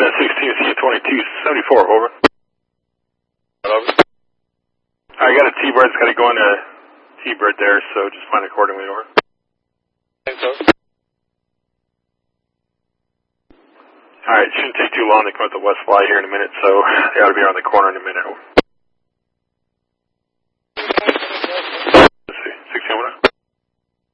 Net 16, C-2274, over. Over. I got a T-Bird, it's got to go into T-Bird there, so just plan accordingly, over. Alright, shouldn't take too long to come up the west fly here in a minute, so they ought to be around the corner in a minute, over.